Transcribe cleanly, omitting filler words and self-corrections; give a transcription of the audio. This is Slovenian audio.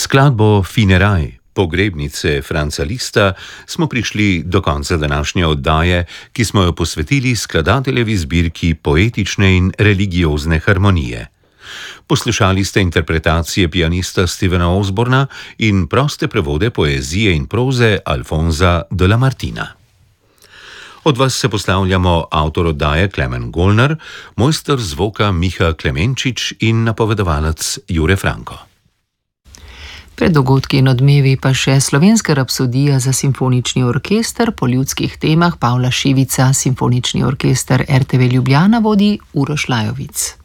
skladbo Fineraj, pogrebnice Franca Lista, smo prišli do konca današnje oddaje, ki smo jo posvetili skladateljevi zbirki poetične in religiozne harmonije. Poslušali ste interpretacije pianista Stevena Osborna in proste prevode poezije in proze Alfonsa de Lamartina. Od vas se poslavljamo avtor oddaje Klemen Golnar, mojster zvoka Miha Klemenčič in napovedovalec Jure Franko. Pred dogodki in odmevi pa še slovenska rapsodija za simfonični orkester po ljudskih temah Pavla Šivica, simfonični orkester RTV Ljubljana vodi Uroš Lajovic.